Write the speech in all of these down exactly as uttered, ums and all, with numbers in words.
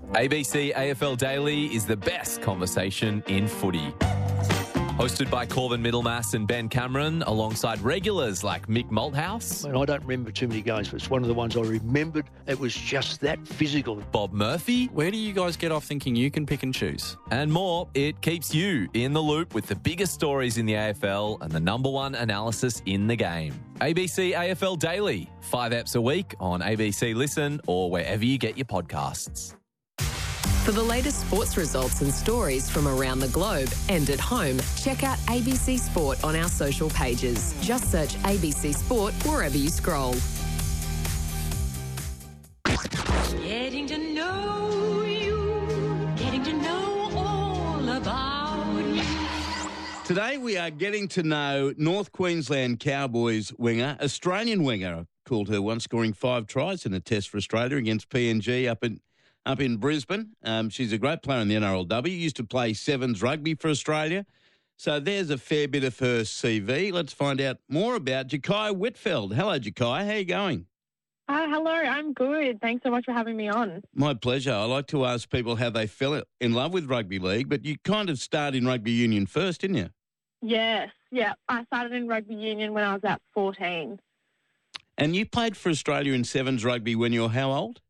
A B C A F L Daily is the best conversation in footy. Hosted by Corvin Middlemass and Ben Cameron, alongside regulars like Mick Malthouse. And I don't remember too many games, but it's one of the ones I remembered. It was just that physical. Bob Murphy. Where do you guys get off thinking you can pick and choose? And more. It keeps you in the loop with the biggest stories in the A F L and the number one analysis in the game. A B C A F L Daily. Five eps a week on A B C Listen or wherever you get your podcasts. For the latest sports results and stories from around the globe and at home, check out A B C Sport on our social pages. Just search A B C Sport wherever you scroll. Getting to know you, getting to know all about you. Today we are getting to know North Queensland Cowboys winger, Australian winger, I called her once, scoring five tries in a test for Australia against P N G up in up in Brisbane. Um, she's a great player in the N R L W, used to play sevens rugby for Australia. So there's a fair bit of her C V. Let's find out more about Jakai Whitfeld. Hello, Jakai. How are you going? Uh, hello, I'm good. Thanks so much for having me on. My pleasure. I like to ask people how they fell in love with rugby league, but you kind of started in rugby union first, didn't you? Yes, yeah. I started in rugby union when I was at fourteen. And you played for Australia in sevens rugby when you were how old?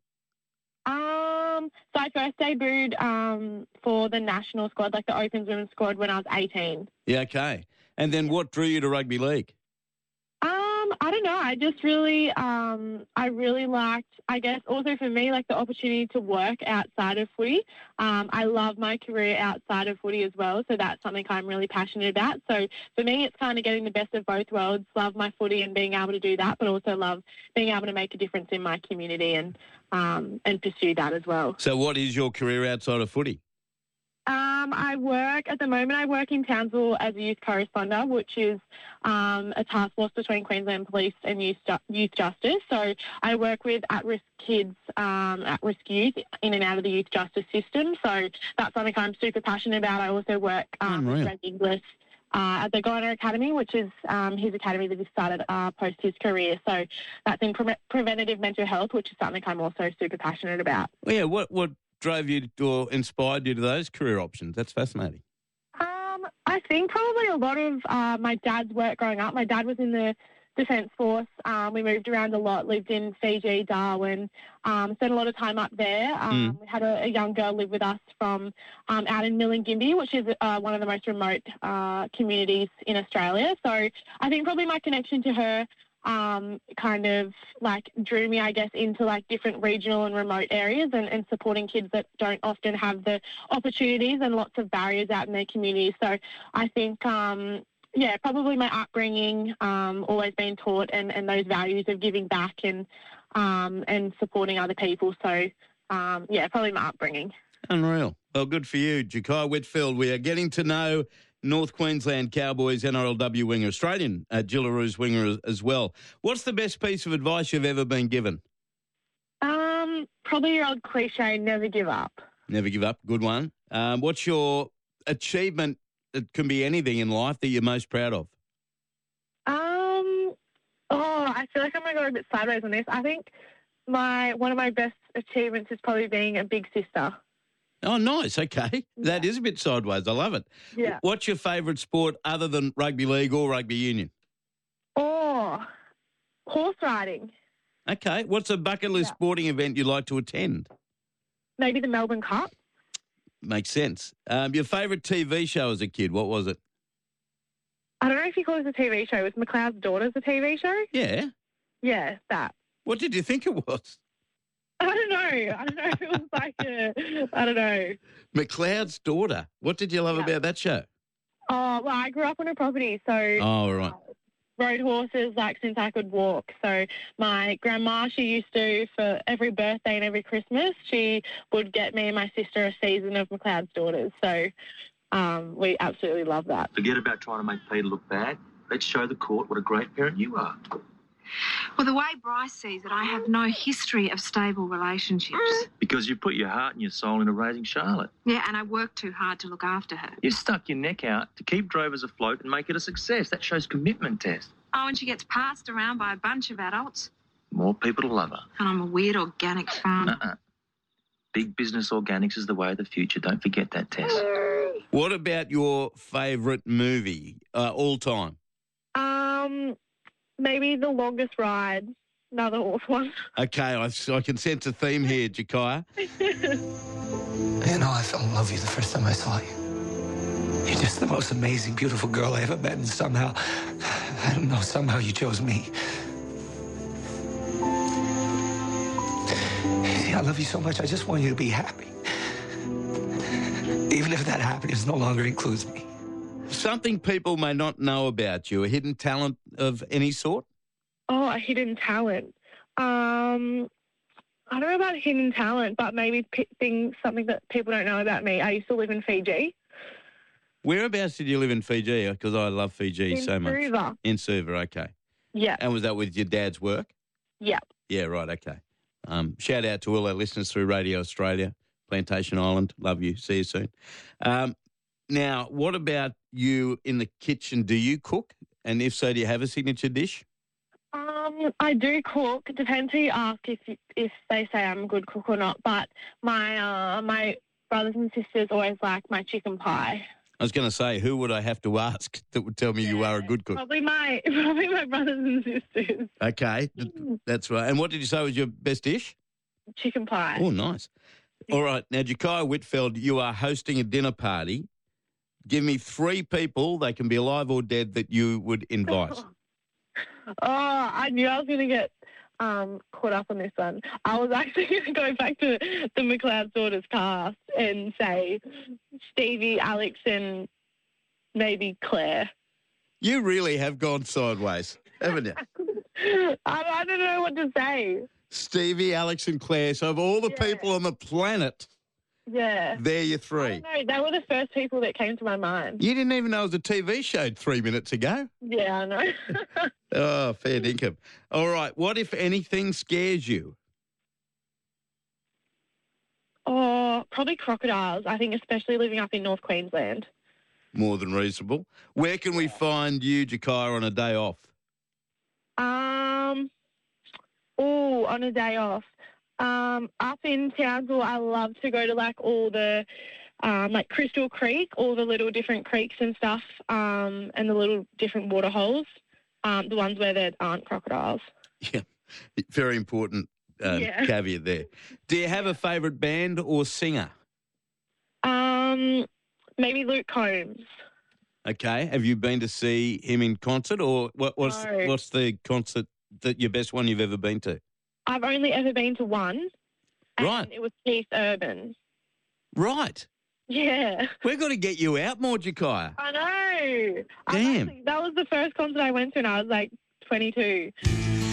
Um, so I first debuted um, for the national squad, like the Opens Women's squad, when I was eighteen. Yeah, okay. And then what drew you to rugby league? Um, I don't know. I just really, um, I really liked, I guess, also for me, like the opportunity to work outside of footy. Um, I love my career outside of footy as well, so that's something I'm really passionate about. So for me, it's kind of getting the best of both worlds, love my footy and being able to do that, but also love being able to make a difference in my community and um, and pursue that as well. So what is your career outside of footy? Um, I work, at the moment, I work in Townsville as a youth corresponder, which is um, a task force between Queensland Police and Youth, youth Justice. So I work with at-risk kids, um, at-risk youth in and out of the youth justice system. So that's something I'm super passionate about. I also work um, with Greg Inglis uh, at the Goiner Academy, which is um, his academy that he started uh, post his career. So that's in pre- preventative mental health, which is something I'm also super passionate about. Well, yeah, what what... drove you to, or inspired you to those career options? That's fascinating. Um, I think probably a lot of uh, my dad's work growing up. My dad was in the Defence Force. Um, we moved around a lot, lived in Fiji, Darwin, um, spent a lot of time up there. Um, mm. We had a, a young girl live with us from um, out in Milingimbi, which is uh, one of the most remote uh, communities in Australia. So I think probably my connection to her um, kind of like drew me, I guess, into like different regional and remote areas and, and supporting kids that don't often have the opportunities and lots of barriers out in their communities. So I think, um, yeah, probably my upbringing, um, always been taught and, and those values of giving back and, um, and supporting other people. So, um, yeah, probably my upbringing. Unreal. Well, good for you, Jakai Whitfield. We are getting to know North Queensland Cowboys N R L W winger, Australian uh, Jillaroos winger as well. What's the best piece of advice you've ever been given? Um, probably your old cliche, never give up. Never give up. Good one. Um, what's your achievement? It can be anything in life that you're most proud of. Um, oh, I feel like I'm going to go a bit sideways on this. I think my one of my best achievements is probably being a big sister. Oh, nice. Okay. Yeah. That is a bit sideways. I love it. Yeah. What's your favourite sport other than rugby league or rugby union? Oh, horse riding. Okay. What's a bucket list Yeah. sporting event you'd like to attend? Maybe the Melbourne Cup. Makes sense. Um, your favourite T V show as a kid, what was it? I don't know if you call it a T V show. Was McLeod's Daughters a T V show? Yeah. Yeah, that. What did you think it was? I don't know. I don't know if it was like a, I don't know. McLeod's Daughter. What did you love Yeah. about that show? Oh, well, I grew up on a property, so Oh, right. rode horses like since I could walk. So my grandma, she used to, for every birthday and every Christmas, she would get me and my sister a season of McLeod's Daughters. So um, we absolutely love that. Forget about trying to make Peter look bad. Let's show the court what a great parent you are. Well, the way Bryce sees it, I have no history of stable relationships. Because you put your heart and your soul into raising Charlotte. Yeah, and I work too hard to look after her. You stuck your neck out to keep Drovers afloat and make it a success. That shows commitment, Tess. Oh, and she gets passed around by a bunch of adults. More people to love her. And I'm a weird organic farmer. Uh-uh. Big business organics is the way of the future. Don't forget that, Tess. What about your favourite movie uh, all time? Um, maybe The Longest Ride. Another horse one. Okay, I, I can sense a theme here, Jakaya. You know, I fell in love with you the first time I saw you. You're just the most amazing, beautiful girl I ever met, and somehow, I don't know, somehow you chose me. See, I love you so much, I just want you to be happy. Even if that happiness no longer includes me. Something people may not know about you, a hidden talent of any sort? Oh, a hidden talent. Um, I don't know about hidden talent, but maybe p- things, something that people don't know about me. I used to live in Fiji. Whereabouts did you live in Fiji? Because I love Fiji In so much. Suva. In Suva, okay. Yeah. And was that with your dad's work? Yeah. Yeah, right, okay. Um, shout out to all our listeners through Radio Australia, Plantation Island. Love you. See you soon. Um, now, what about you in the kitchen? Do you cook? And if so, do you have a signature dish? Um, I do cook. It depends who you ask if you, if they say I'm a good cook or not. But my uh, my brothers and sisters always like my chicken pie. I was going to say, who would I have to ask that would tell me you are a good cook? Probably my probably my brothers and sisters. Okay, that's right. And what did you say was your best dish? Chicken pie. Oh, nice. All right. Now, Jakaya Whitfield, you are hosting a dinner party. Give me three people, they can be alive or dead, that you would invite. Oh, I knew I was going to get um, caught up on this one. I was actually going to go back to the McLeod Daughters cast and say Stevie, Alex, and maybe Claire. You really have gone sideways, haven't you? I, I don't know what to say. Stevie, Alex, and Claire. So of all the Yeah. people on the planet, Yeah. they're your I three. don't know. They were the first people that came to my mind. You didn't even know it was a T V show three minutes ago. Yeah, I know. Oh, fair dinkum. All right. What, if anything, scares you? Oh, probably crocodiles. I think especially living up in North Queensland. More than reasonable. Where can we find you, Jakaya, on a day off? Um, oh, on a day off. Um, up in Townsville, I love to go to like all the, um, like Crystal Creek, all the little different creeks and stuff, um, and the little different water holes, um, the ones where there aren't crocodiles. Yeah, very important uh, Yeah. caveat there. Do you have a favourite band or singer? Um, maybe Luke Combs. Okay. Have you been to see him in concert, or what, what's No. what's the concert that your best one you've ever been to? I've only ever been to one. And Right. it was Keith Urban. Right. Yeah. We've got to get you out more, Jakaya. I know. I Damn. Actually, that was the first concert I went to, and I was like twenty-two.